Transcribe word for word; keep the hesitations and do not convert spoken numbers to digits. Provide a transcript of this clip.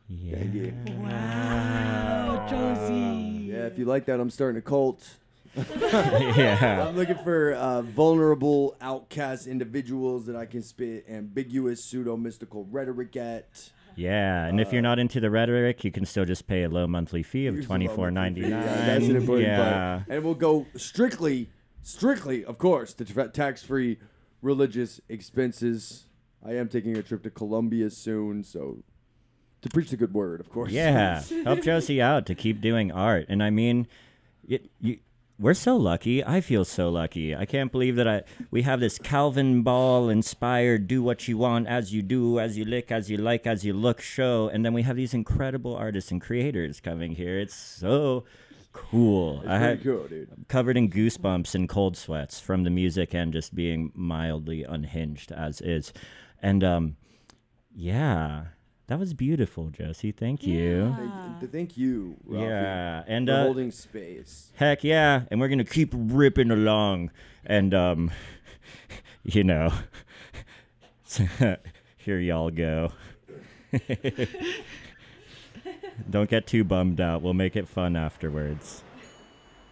Yeah. yeah. Wow, Josie. Yeah, if you like that, I'm starting a cult. Yeah. I'm looking for uh, vulnerable, outcast individuals that I can spit ambiguous, pseudo-mystical rhetoric at. Yeah, and if you're not into the rhetoric, you can still just pay a low monthly fee of Here's the twenty low four monthly ninety fee. nine. Yeah, that's an important Yeah. part. And we'll go strictly, strictly, of course, to tra- tax-free religious expenses. I am taking a trip to Colombia soon, so to preach the good word, of course. Yeah, help Josie out to keep doing art. And I mean, it, you, we're so lucky. I feel so lucky. I can't believe that I we have this Calvin Ball inspired do what you want as you do, as you lick, as you like, as you look show. And then we have these incredible artists and creators coming here. It's so cool. It's I pretty had cool, dude. covered in goosebumps and cold sweats from the music and just being mildly unhinged as is. And um, yeah. That was beautiful, Josie. Thank you. Thank, thank you, Ralphie, Yeah, and for uh, holding space. heck yeah, and we're gonna keep ripping along, and um, you know, here y'all go. Don't get too bummed out. We'll make it fun afterwards.